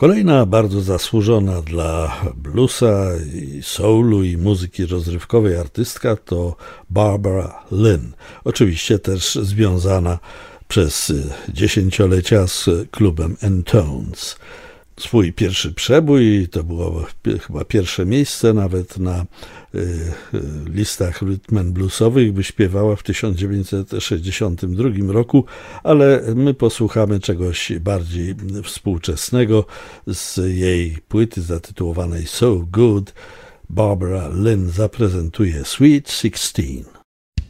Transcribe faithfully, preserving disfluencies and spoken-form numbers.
Kolejna bardzo zasłużona dla bluesa i soulu i muzyki rozrywkowej artystka to Barbara Lynn. Oczywiście też związana przez dziesięciolecia z klubem N-Tones. Swój pierwszy przebój, to było chyba pierwsze miejsce nawet na y, listach rhythm and bluesowych, wyśpiewała w tysiąc dziewięćset sześćdziesiątym drugim roku, ale my posłuchamy czegoś bardziej współczesnego z jej płyty zatytułowanej So Good. Barbara Lynn zaprezentuje Sweet Sixteen.